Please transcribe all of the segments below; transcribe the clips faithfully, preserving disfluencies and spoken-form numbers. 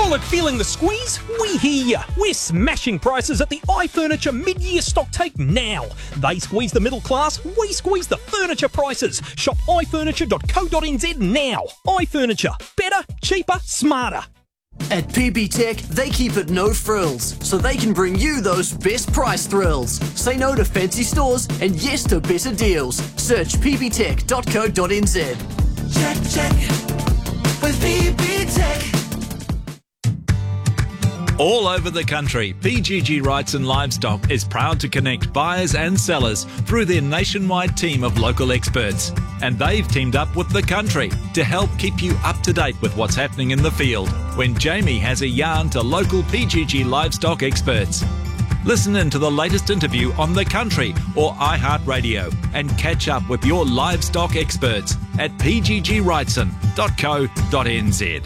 Solid feeling the squeeze? We hear ya. We're smashing prices at the iFurniture mid-year stock take now. They squeeze the middle class, we squeeze the furniture prices. Shop i furniture dot co dot n z now. iFurniture. Better, cheaper, smarter. At P B Tech, they keep it no frills, so they can bring you those best price thrills. Say no to fancy stores and yes to better deals. Search p b tech dot co dot n z. Check, check, with P B Tech. All over the country, P G G Wrightson Livestock is proud to connect buyers and sellers through their nationwide team of local experts. And they've teamed up with The Country to help keep you up to date with what's happening in the field when Jamie has a yarn to local P G G livestock experts. Listen in to the latest interview on The Country or iHeartRadio and catch up with your livestock experts at p g g wrightson dot co dot n z.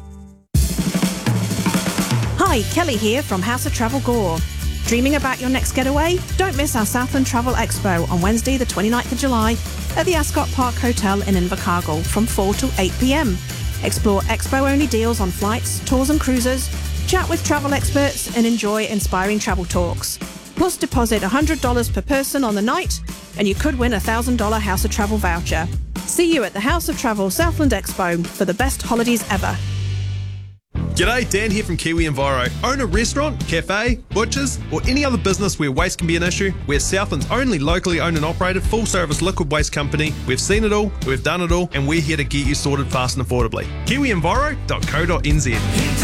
Hi, Kelly here from House of Travel Gore. Dreaming about your next getaway? Don't miss our Southland Travel Expo on Wednesday the twenty-ninth of July at the Ascot Park Hotel in Invercargill from four to eight p m. Explore expo-only deals on flights, tours and cruises, chat with travel experts and enjoy inspiring travel talks. Plus deposit one hundred dollars per person on the night and you could win a one thousand dollars House of Travel voucher. See you at the House of Travel Southland Expo for the best holidays ever. G'day, Dan here from Kiwi Enviro. Own a restaurant, cafe, butchers, or any other business where waste can be an issue? We're Southland's only locally owned and operated full-service liquid waste company. We've seen it all, we've done it all, and we're here to get you sorted fast and affordably. kiwi enviro dot co dot n z.